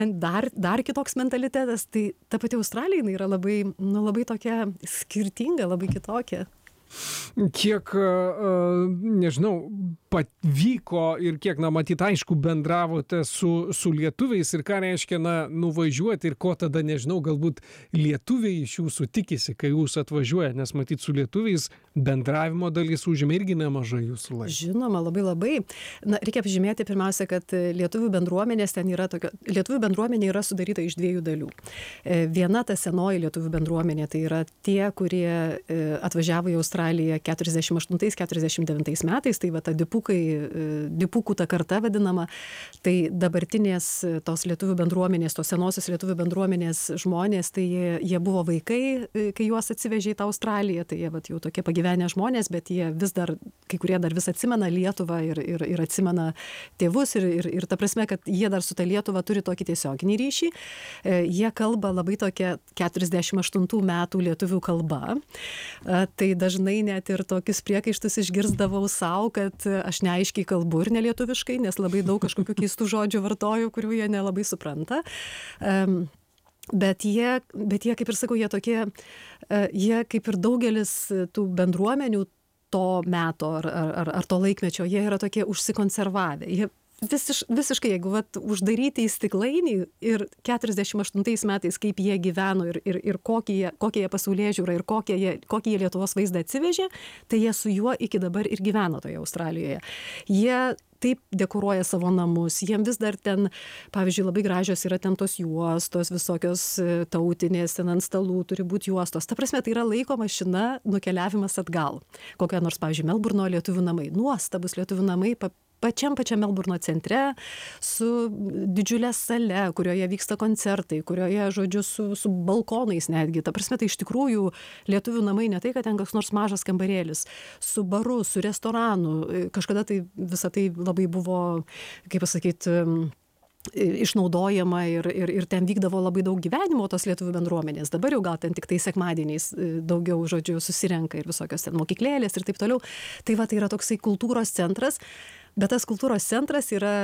dar kitoks mentalitetas, tai ta pati Australija jinai yra labai, nu, labai tokia skirtinga, labai kitokia. Kiek, nežinau, pavyko ir kiek, na, matyt, aišku, bendravote su lietuviais ir ką reiškia, na, nuvažiuoti ir ko tada, nežinau, galbūt lietuviai iš jūsų tikisi, kai jūs atvažiuojate, nes matyt, su lietuviais bendravimo dalis užima irgi nemažai jūsų laiko. Žinoma, labai labai. Na, reikia pažymėti pirmiausia, kad lietuvių bendruomenės ten yra lietuvių bendruomenė yra sudaryta iš dviejų dalių. Viena ta senoji lietuvių bendruomenė, tai yra tie, kurie atvažiavo į Australiją 48-49 metais, tai va ta dipukų ta karta vadinama, tai dabartinės tos lietuvių bendruomenės, tos senosios lietuvių bendruomenės žmonės, tai jie buvo vaikai, kai juos atsivežė į tą Australiją, tai jie vat, jau tokie pagyvenę žmonės, bet jie vis dar, kai kurie dar vis atsimena Lietuvą ir atsimena tėvus ir ta prasme, kad jie dar su ta Lietuva turi tokį tiesioginį ryšį. Jie kalba labai tokia 48 metų lietuvių kalba. Tai dažnai net ir tokius priekaištus išgirsdavau savo, kad aš neaiškiai kalbu ir nelietuviškai, nes labai daug kažkokių keistų žodžių vartoju, kurių jie nelabai supranta. Bet jie, kaip ir sakau, jie kaip ir daugelis tų bendruomenių to meto ar to laikmečio, jie yra tokie užsikonservavę. Jie visiškai, jeigu uždaryti į stiklainį ir 48 metais, kaip jie gyveno ir kokie jie pasaulėžiūrą ir kokį jie Lietuvos vaizdą atsivežė, tai jie su juo iki dabar ir gyveno toje Australijoje. Jie taip dekoruoja savo namus, jiem vis dar ten, pavyzdžiui, labai gražios yra ten tos juostos, visokios tautinės, ten ant stalų turi būti juostos. Ta prasme, tai yra laiko mašina nukeliavimas atgal. Kokia nors, pavyzdžiui, Melburno lietuvių namai, nuostabus lietuvių namai, pačiam Melburno centre, su didžiulė sale, kurioje vyksta koncertai, kurioje, žodžiu, su balkonais netgi. Ta prasme, tai iš tikrųjų lietuvių namai ne tai, kad ten koks nors mažas kambarėlis, su baru, su restoranu. Kažkada tai visą tai labai buvo, kaip pasakyti, išnaudojama ir ten vykdavo labai daug gyvenimo tos lietuvių bendruomenės. Dabar jau gal ten tik tai sekmadieniais daugiau, žodžiu, susirenka ir visokios ten mokyklėlės ir taip toliau. Tai va, tai yra toksai kultūros centras, bet tas kultūros centras yra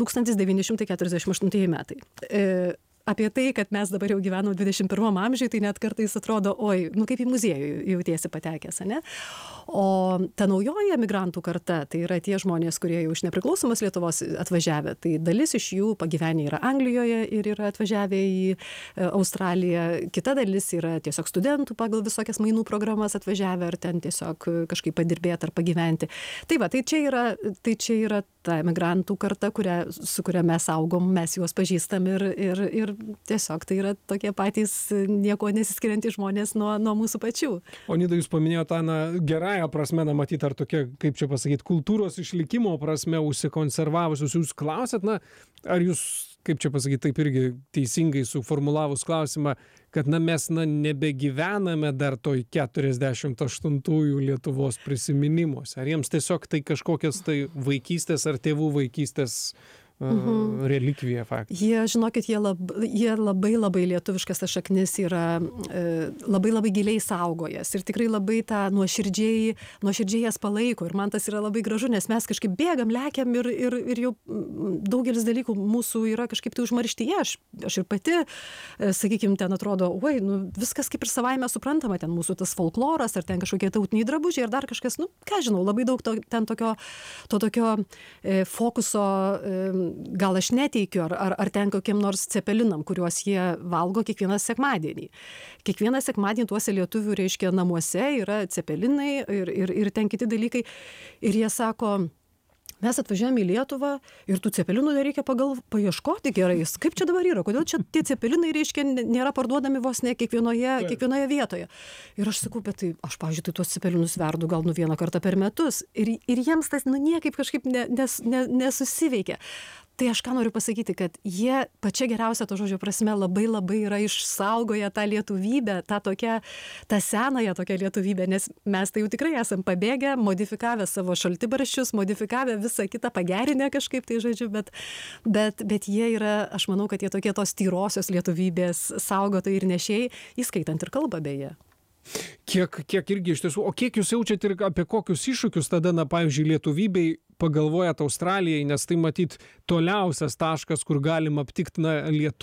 1948 metai. Apie tai, kad mes dabar jau gyvenam 21 amžiui, tai net kartais atrodo, oi, nu kaip į muziejų jautiesi patekęs, ne? O ta naujoji emigrantų karta, tai yra tie žmonės, kurie jau iš nepriklausomos Lietuvos atvažiavę, tai dalis iš jų pagyvenę yra Anglijoje ir yra atvažiavę į Australiją, kita dalis yra tiesiog studentų pagal visokias mainų programas atvažiavę ar ten tiesiog kažkaip padirbėti ar pagyventi. Tai va, tai čia yra ta emigrantų karta, su kuria mes augom, mes juos pažįstam ir tiesiog tai yra tokie patys nieko nesiskiriantys žmonės nuo mūsų pačių. O Nida, jūs paminėjote tą gerąją prasme, matyt, ar tokia, kaip čia pasakyti, kultūros išlikimo prasme užsikonservavusius. Jūs klausėt, ar jūs, kaip čia pasakyti, taip irgi teisingai suformulavus klausimą, kad mes nebegyvename dar toj 48-ųjų Lietuvos prisiminimuose. Ar jiems tiesiog tai kažkokias tai vaikystės ar tėvų vaikystės relikvija faktas? Jie, žinokit, jie labai lietuviškas tas šaknis yra labai giliai saugojas ir tikrai labai tą nuoširdžiai jas palaiko ir man tas yra labai gražu, nes mes kažkaip bėgam, lekiam ir jau daugelis dalykų mūsų yra kažkaip tai užmarštyje. Aš ir pati, sakykime, ten atrodo, oi, viskas kaip ir savaime suprantama, ten mūsų tas folkloras ar ten kažkokie tautiniai drabužiai ir dar kažkas, ką žinau, labai daug ten tokio fokuso gal aš neteikiu, ar ten kokiem nors cepelinam, kuriuos jie valgo kiekvieną sekmadienį. Kiekvieną sekmadienį tuose lietuvių, reiškia, namuose yra cepelinai ir ten kiti dalykai. Ir jie sako, mes atvažiavome į Lietuvą ir tų cepelinų reikia paieškoti gerai. Kaip čia dabar yra? Kodėl čia tie cepelinai, reiškia, nėra parduodami vos ne kiekvienoje vietoje? Ir aš sakau, bet tai aš, pavyzdžiui, tuos cepelinus verdu gal vieną kartą per metus. Ir jiems tas niekaip kažkaip nesusiveikia. Tai aš ką noriu pasakyti, kad jie pačia geriausia to žodžio prasme labai yra išsaugoję tą lietuvybę, tą senąją tokią lietuvybę, nes mes tai jau tikrai esam pabėgę, modifikavę savo šaltibarščius, modifikavę visą kitą, pagerinę kažkaip tai žodžiu, bet jie yra, aš manau, kad jie tokie tos tyrosios lietuvybės saugotojai ir nešėjai, įskaitant ir kalbą beje. Kiek irgi iš tiesų, o kiek jūs jaučiate ir apie kokius iššūkius tada, pavyzdžiui, lietuvybei pagalvojat Australijai, nes tai matyt toliausias taškas, kur galima aptikti lietuvį.